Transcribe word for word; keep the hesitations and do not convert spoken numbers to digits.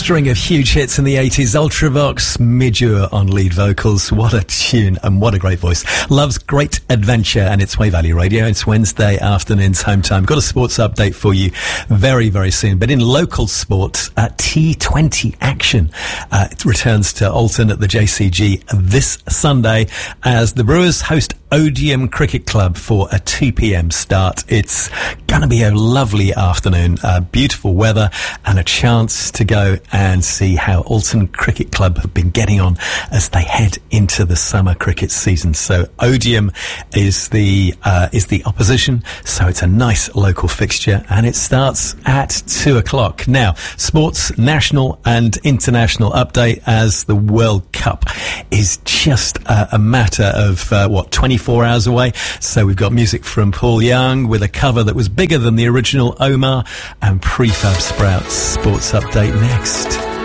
string of huge hits in the eighties. Ultravox, Midure on lead vocals. What a tune and what a great voice. Love's Great Adventure, and it's Way Value Radio. It's Wednesday afternoon's home time. Got a sports update for you very, very soon. But in local sports, uh, T twenty action uh, it returns to Alton at the J C G this Sunday as the Brewers host Odium Cricket Club for a two p.m. start. It's going to be a lovely afternoon, uh, beautiful weather, and a chance to go and see how Alton Cricket Club have been getting on as they head into the summer cricket season. So Odium is the uh, is the opposition, so it's a nice local fixture, and it starts at two o'clock. Now, sports national and international update as the World Cup is just uh, a matter of uh, what twenty-four hours away. So we've got music from Paul Young with a cover that was bigger than the original Omar, and Prefab Sprouts sports update next.